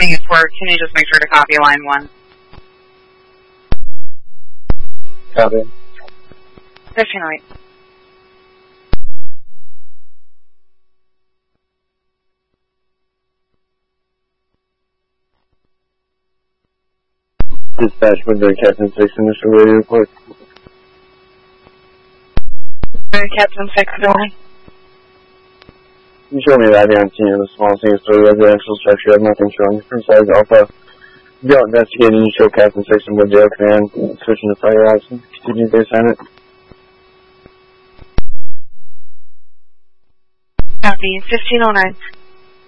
morning at work. Can you just make sure to copy line 1? Copy. 1508. Dispatch Woodbury Captain 6 initial radio report. Captain 6, going. You show me that on scene of a small single-story residential structure. I have nothing showing. Besides Alpha. Go investigating. You show Captain 6 in Wooddale Command. Switching to fire option. Continue to assignment. Copy. 1509.